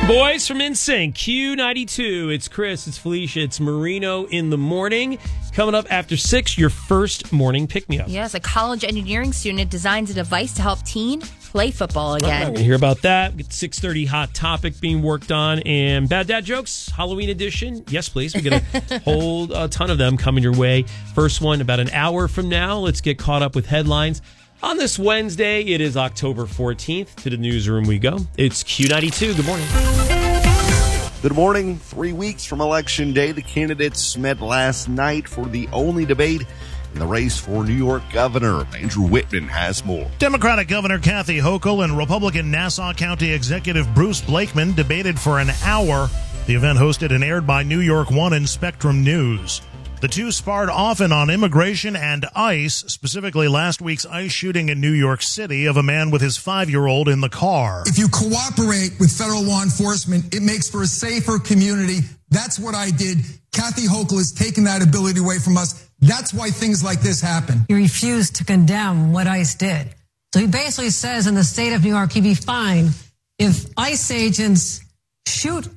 Boys from NSYNC, Q92. It's Chris, it's Felicia, it's Marino in the morning. Coming up after 6, your first morning pick-me-up. Yes, a college engineering student designs a device to help teen play football again. We're going to hear about that. We get 6:30 hot topic being worked on. And Bad Dad Jokes, Halloween edition. Yes, please. We're going to hold a ton of them coming your way. First one about an hour from now. Let's get caught up with headlines. On this Wednesday, it is October 14th. To the newsroom we go. It's Q92. Good morning. Good morning. 3 weeks from Election Day, the candidates met last night for the only debate in the race for New York governor. Andrew Whitman has more. Democratic Governor Kathy Hochul and Republican Nassau County Executive Bruce Blakeman debated for an hour. The event hosted and aired by New York One and Spectrum News. The two sparred often on immigration and ICE, specifically last week's ICE shooting in New York City of a man with his 5-year-old in the car. If you cooperate with federal law enforcement, it makes for a safer community. That's what I did. Kathy Hochul has taken that ability away from us. That's why things like this happen. He refused to condemn what ICE did. So he basically says in the state of New York, he'd be fined if ICE agents shoot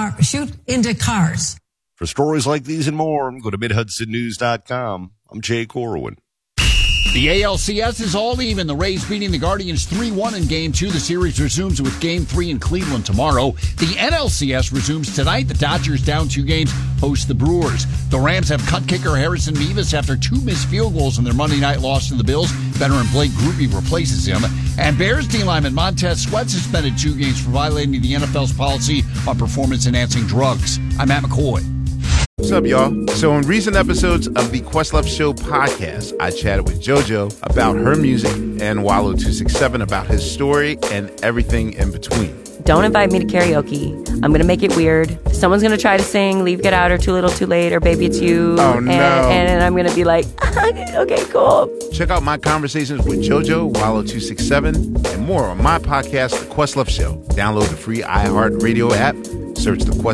into cars. For stories like these and more, go to MidHudsonNews.com. I'm Jay Corwin. The ALCS is all even. The Rays beating the Guardians 3-1 in Game 2. The series resumes with Game 3 in Cleveland tomorrow. The NLCS resumes tonight. The Dodgers, down 2 games, host the Brewers. The Rams have cut kicker Harrison Mevis after 2 missed field goals in their Monday night loss to the Bills. Veteran Blake Grupe replaces him. And Bears D-lineman Montez Sweat suspended 2 games for violating the NFL's policy on performance-enhancing drugs. I'm Matt McCoy. What's up, y'all? So in recent episodes of the Questlove Show podcast, I chatted with JoJo about her music and Wallow267 about his story and everything in between. Don't invite me to karaoke. I'm going to make it weird. Someone's going to try to sing Leave, Get Out, or Too Little, Too Late, or Baby It's You. Oh, no. And I'm going to be like, okay, cool. Check out my conversations with JoJo, Wallow267, and more on my podcast, The Questlove Show. Download the free iHeartRadio app. Search The Questlove